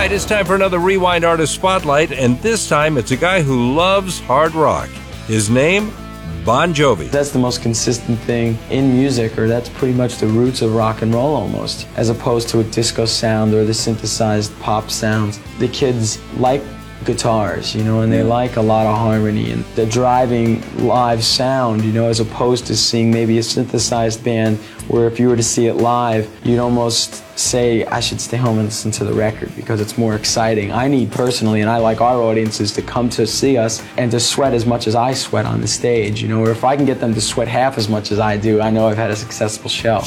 right, it's time for another Rewind Artist Spotlight, and this time it's a guy who loves hard rock. His name, Bon Jovi. That's the most consistent thing in music, or that's pretty much the roots of rock and roll almost, as opposed to a disco sound or the synthesized pop sounds. The kids like guitars, and they like a lot of harmony and the driving live sound, as opposed to seeing maybe a synthesized band where if you were to see it live, you'd almost say, I should stay home and listen to the record because it's more exciting. I need personally, and I like our audiences to come to see us and to sweat as much as I sweat on the stage, or if I can get them to sweat half as much as I do, I know I've had a successful show.